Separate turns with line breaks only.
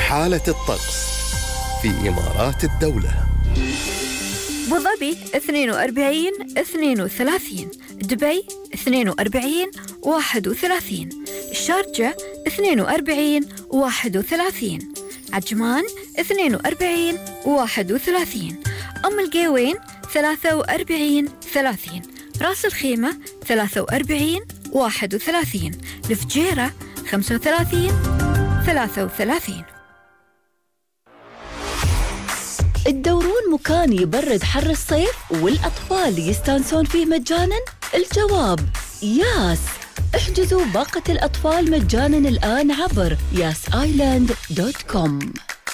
حالة الطقس في إمارات الدولة.
أبو ظبي 42 32، دبي 42 31، الشارجة 42 31، عجمان 42 31، أم القوين 43 30، راس الخيمة 43 31، الفجيرة 35 33.
تدورون مكان يبرد حر الصيف والأطفال يستانسون فيه مجاناً؟ الجواب ياس. احجزوا باقة الأطفال مجاناً الآن عبر yasisland.com.